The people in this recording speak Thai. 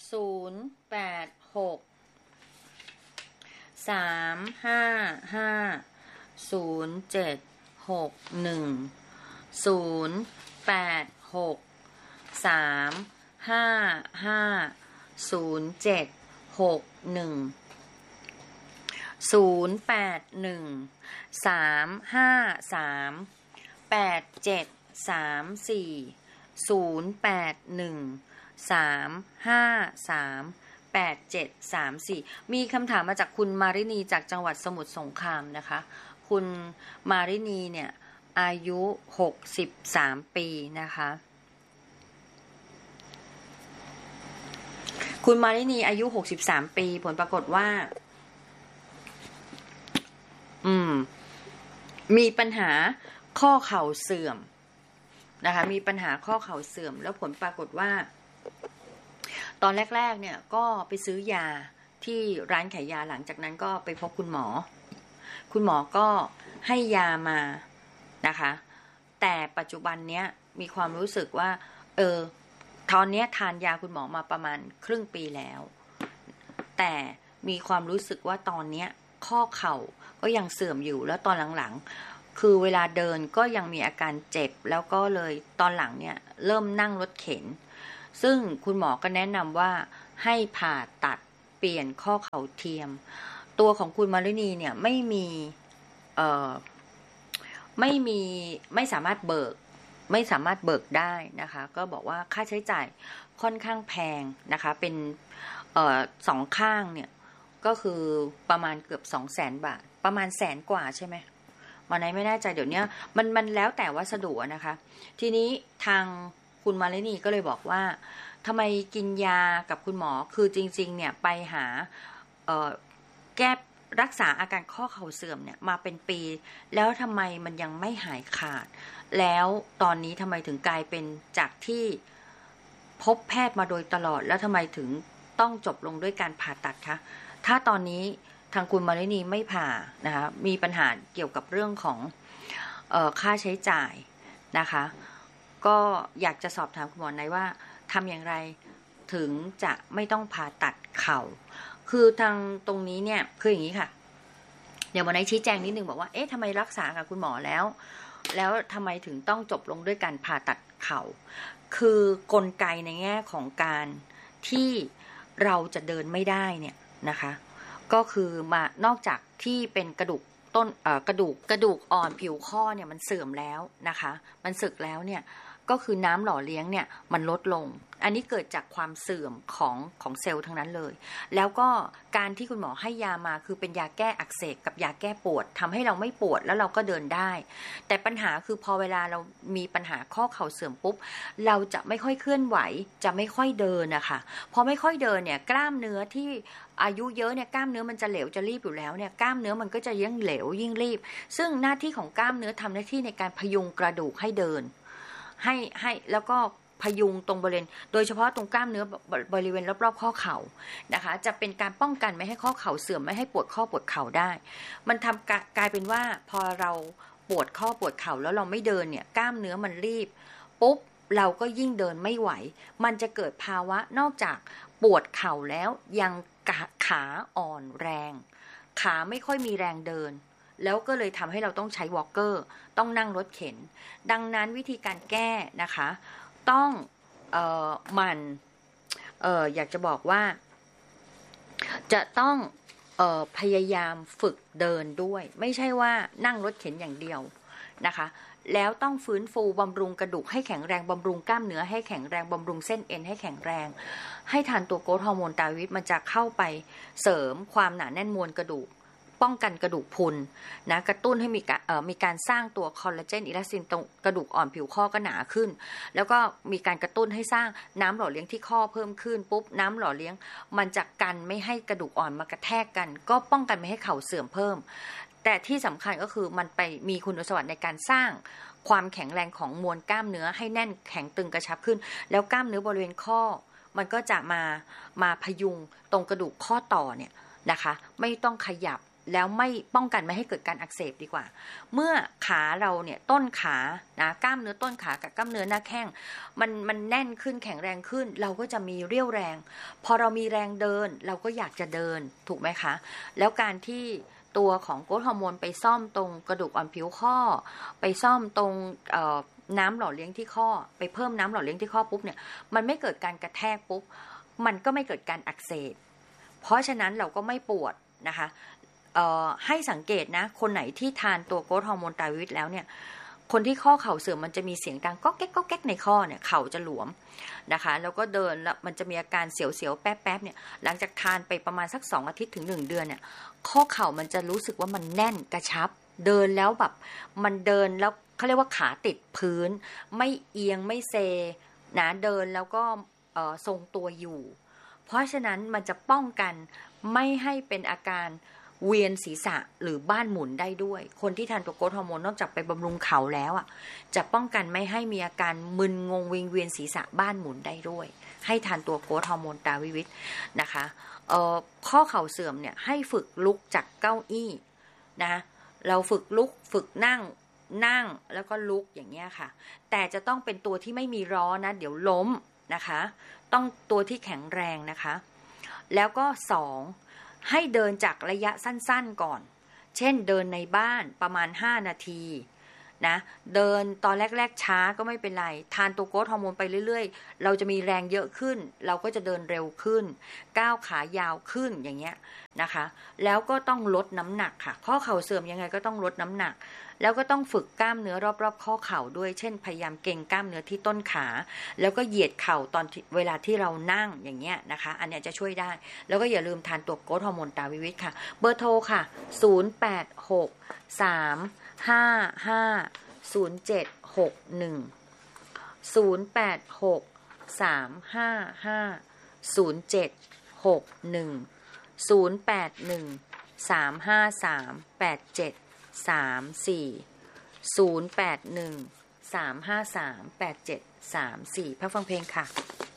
มีคำถามมาจากคุณมารินีจากจังหวัดสมุทรสงครามนะคะคุณมารินีเนี่ยอายุ63ปีนะคะคุณมารินีอายุ63ปีผลปรากฏว่ามีปัญหาข้อเข่าเสื่อมนะคะมีปัญหาข้อเข่าเสื่อมแล้วผลปรากฏว่าตอนแรกๆเนี่ยก็ไปซื้อยาที่ร้านขายยาหลังจากนั้นก็ไปพบคุณหมอก็ให้ยามานะคะแต่ปัจจุบันเนี้ยมีความรู้สึกว่าตอนนี้ทานยาคุณหมอมาประมาณครึ่งปีแล้วแต่มีความรู้สึกว่าตอนนี้ข้อเข่าก็ยังเสื่อมอยู่แล้วตอนหลังๆคือเวลาเดินก็ยังมีอาการเจ็บแล้วก็เลยตอนหลังเนี่ยเริ่มนั่งรถเข็นซึ่งคุณหมอก็แนะนำว่าให้ผ่าตัดเปลี่ยนข้อเข่าเทียมตัวของคุณมารินีเนี่ยไม่สามารถเบิกได้นะคะก็บอกว่าค่าใช้จ่ายค่อนข้างแพงนะคะเป็นสองข้างเนี่ยก็คือประมาณเกือบ200,000 บาทประมาณ100,000 กว่าใช่ไหมวันไหนไม่แน่ใจเดี๋ยวนี้มันแล้วแต่วัสดุนะคะทีนี้ทางคุณมารินีก็เลยบอกว่าทำไมกินยากับคุณหมอคือจริงๆเนี่ยไปหาแก้รักษาอาการข้อเข่าเสื่อมเนี่ยมาเป็นปีแล้วทำไมมันยังไม่หายขาดแล้วตอนนี้ทำไมถึงกลายเป็นจากที่พบแพทย์มาโดยตลอดแล้วทำไมถึงต้องจบลงด้วยการผ่าตัดคะถ้าตอนนี้ทางคุณมารินีไม่ผ่านะคะมีปัญหาเกี่ยวกับเรื่องของค่าใช้จ่ายนะคะก็อยากจะสอบถามคุณหมอในว่าทำอย่างไรถึงจะไม่ต้องผ่าตัดเข่าคือทางตรงนี้เนี่ยคืออย่างนี้ค่ะเดี๋ยวหมอในชี้แจงนิดนึงบอกว่าทำไมรักษากับคุณหมอแล้วทำไมถึงต้องจบลงด้วยการผ่าตัดเข่าคือกลไกในแง่ของการที่เราจะเดินไม่ได้เนี่ยนะคะก็คือมานอกจากที่เป็นกระดูกต้นกระดูกอ่อนผิวข้อเนี่ยมันเสื่อมแล้วนะคะมันสึกแล้วเนี่ยก็คือน้ำหล่อเลี้ยงเนี่ยมันลดลงอันนี้เกิดจากความเสื่อมของเซลล์ทั้งนั้นเลยแล้วก็การที่คุณหมอให้ยามาคือเป็นยาแก้อักเสบกับยาแก้ปวดทำให้เราไม่ปวดแล้วเราก็เดินได้แต่ปัญหาคือพอเวลาเรามีปัญหาข้อเข่าเสื่อมปุ๊บเราจะไม่ค่อยเคลื่อนไหวจะไม่ค่อยเดินนะคะพอไม่ค่อยเดินเนี่ยกล้ามเนื้อที่อายุเยอะเนี่ยกล้ามเนื้อมันจะเหลวจะรีบอยู่แล้วเนี่ยกล้ามเนื้อมันก็จะยิ่งเหลวยิ่งรีบซึ่งหน้าที่ของกล้ามเนื้อทำหน้าที่ในการพยุงกระดูกให้เดินให้แล้วก็พยุงตรงบริเวณโดยเฉพาะตรงกล้ามเนื้อบริเวณรอบๆข้อเข่านะคะจะเป็นการป้องกันไม่ให้ข้อเข่าเสื่อมไม่ให้ปวดข้อปวดเข่าได้มันทำกลายเป็นว่าพอเราปวดข้อปวดเข่าแล้วเราไม่เดินเนี่ยกล้ามเนื้อมันรีบปุ๊บเราก็ยิ่งเดินไม่ไหวมันจะเกิดภาวะนอกจากปวดเข่าแล้วยังขาอ่อนแรงขาไม่ค่อยมีแรงเดินแล้วก็เลยทำให้เราต้องใช้วอล์กเกอร์ต้องนั่งรถเข็นดังนั้นวิธีการแก้นะคะต้องอยากจะบอกว่าจะต้องพยายามฝึกเดินด้วยไม่ใช่ว่านั่งรถเข็นอย่างเดียวนะคะแล้วต้องฟื้นฟูบำรุงกระดูกให้แข็งแรงบำรุงกล้ามเนื้อให้แข็งแรงบำรุงเส้นเอ็นให้แข็งแรงให้ทานตัวโกรทฮอร์โมนไทรอยด์มันจะเข้าไปเสริมความหนาแน่นมวลกระดูกป้องกันกระดูกพรุนนะกระตุ้นให้มีการสร้างตัวคอลลาเจนอิลาสตินตรงกระดูกอ่อนผิวข้อก็หนาขึ้นแล้วก็มีการกระตุ้นให้สร้างน้ำหล่อเลี้ยงที่ข้อเพิ่มขึ้นปุ๊บน้ำหล่อเลี้ยงมันจะกันไม่ให้กระดูกอ่อนมากระแทกกันก็ป้องกันไม่ให้เข่าเสื่อมเพิ่มแต่ที่สำคัญก็คือมันไปมีคุณสมบัติในการสร้างความแข็งแรงของมวลกล้ามเนื้อให้แน่นแข็งตึงกระชับขึ้นแล้วกล้ามเนื้อบริเวณข้อมันก็จะมาพยุงตรงกระดูกข้อต่อเนี่ยนะคะไม่ต้องขยับแล้วไม่ป้องกันไม่ให้เกิดการอักเสบดีกว่าเมื่อขาเราเนี่ยต้นขานะกล้ามเนื้อต้นขากับกล้ามเนื้อหน้าแข้งมันแน่นขึ้นแข็งแรงขึ้นเราก็จะมีเรี่ยวแรงพอเรามีแรงเดินเราก็อยากจะเดินถูกไหมคะแล้วการที่ตัวของโกรทฮอร์โมนไปซ่อมตรงกระดูกอ่อนผิวข้อไปซ่อมตรงน้ำหล่อเลี้ยงที่ข้อไปเพิ่มน้ำหล่อเลี้ยงที่ข้อปุ๊บเนี่ยมันไม่เกิดการกระแทกปุ๊บมันก็ไม่เกิดการอักเสบเพราะฉะนั้นเราก็ไม่ปวดนะคะให้สังเกตนะคนไหนที่ทานตัวโกรทฮอร์โมนไตรวิตแล้วเนี่ยคนที่ข้อเข่าเสื่อมมันจะมีเสียงดังก๊อกแก๊กก๊อกแก๊กในข้อเนี่ยเข่าจะหลวมนะคะแล้วก็เดินแล้วมันจะมีอาการเสียวๆแป๊บๆเนี่ยหลังจากทานไปประมาณสัก2 อาทิตย์ถึง1 เดือนเนี่ยข้อเข่ามันจะรู้สึกว่ามันแน่นกระชับเดินแล้วแบบมันเดินแล้วเขาเรียกว่าขาติดพื้นไม่เอียงไม่เซนะเดินแล้วก็ทรงตัวอยู่เพราะฉะนั้นมันจะป้องกันไม่ให้เป็นอาการเวียนศีรษะหรือบ้านหมุนได้ด้วยคนที่ทานตัวโกรทฮอร์โมนนอกจากไปบำรุงเข่าแล้วอ่ะจะป้องกันไม่ให้มีอาการมึนงงวิงเวียนศีรษะบ้านหมุนได้ด้วยให้ทานตัวโกรทฮอร์โมนตาวิวิตนะคะข้อเข่าเสื่อมเนี่ยให้ฝึกลุกจากเก้าอี้นะเราฝึกลุกฝึกนั่งแล้วก็ลุกอย่างเงี้ยค่ะแต่จะต้องเป็นตัวที่ไม่มีล้อนะเดี๋ยวล้มนะคะต้องตัวที่แข็งแรงนะคะแล้วก็2ให้เดินจากระยะสั้นๆก่อนเช่นเดินในบ้านประมาณ5 นาทีนะเดินตอนแรกๆช้าก็ไม่เป็นไรทานตัวโกรทฮอร์โมนไปเรื่อยๆเราจะมีแรงเยอะขึ้นเราก็จะเดินเร็วขึ้นก้าวขายาวขึ้นอย่างเงี้ยนะคะแล้วก็ต้องลดน้ำหนักค่ะข้อเข่าเสื่อมยังไงก็ต้องลดน้ำหนักแล้วก็ต้องฝึกกล้ามเนื้อรอบๆข้อเข่าด้วยเช่นพยายามเกร็งกล้ามเนื้อที่ต้นขาแล้วก็เหยียดเข่าตอนเวลาที่เรานั่งอย่างเงี้ยนะคะอันเนี้ยจะช่วยได้แล้วก็อย่าลืมทานตัวโกรทฮอร์โมนตาวิวิตค่ะเบอร์โทรค่ะ0863538761 0863538734 พักฟังเพลงค่ะ